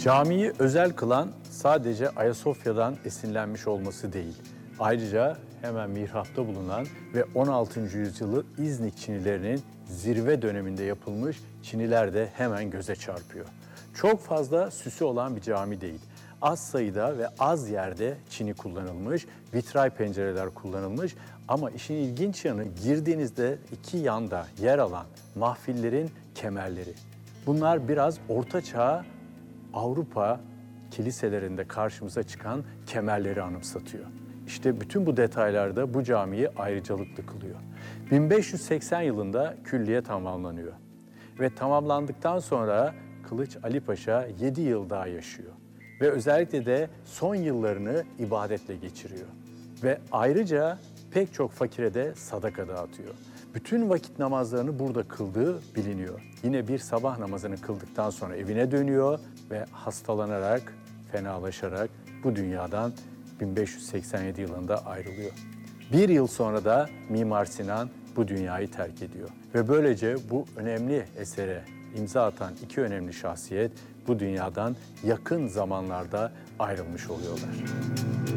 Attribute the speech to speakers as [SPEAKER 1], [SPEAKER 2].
[SPEAKER 1] Camiyi özel kılan sadece Ayasofya'dan esinlenmiş olması değil. Ayrıca hemen mihrapta bulunan ve 16. yüzyılı İznik çinilerinin zirve döneminde yapılmış çiniler de hemen göze çarpıyor. Çok fazla süsü olan bir cami değil. Az sayıda ve az yerde çini kullanılmış, vitray pencereler kullanılmış ama işin ilginç yanı girdiğinizde iki yanda yer alan mahfillerin kemerleri. Bunlar biraz Orta Çağ Avrupa kiliselerinde karşımıza çıkan kemerleri anımsatıyor. İşte bütün bu detaylarda bu camiyi ayrıcalıklı kılıyor. 1580 yılında külliye tamamlanıyor. Ve tamamlandıktan sonra Kılıç Ali Paşa 7 yıl daha yaşıyor. Ve özellikle de son yıllarını ibadetle geçiriyor. Ve ayrıca pek çok fakire de sadaka dağıtıyor. Bütün vakit namazlarını burada kıldığı biliniyor. Yine bir sabah namazını kıldıktan sonra evine dönüyor ve hastalanarak, fenalaşarak bu dünyadan 1587 yılında ayrılıyor. Bir yıl sonra da Mimar Sinan bu dünyayı terk ediyor. Ve böylece bu önemli esere imza atan iki önemli şahsiyet bu dünyadan yakın zamanlarda ayrılmış oluyorlar.